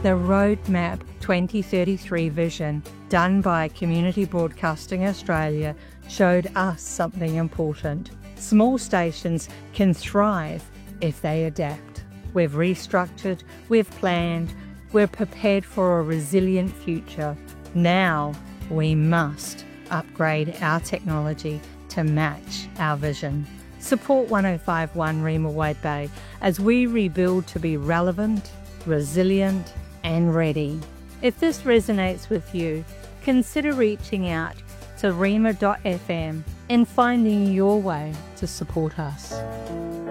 The Roadmap 2033 vision, done by Community Broadcasting Australia, showed us something important. Small stations can thrive if they adapt. We've restructured, we've planned, we're prepared for a resilient future. Now we must upgrade our technology to match our vision. Support 105.1 Reema White Bay as we rebuild to be relevant, resilient and ready. If this resonates with you, consider reaching out to reema.fm and finding your way to support us.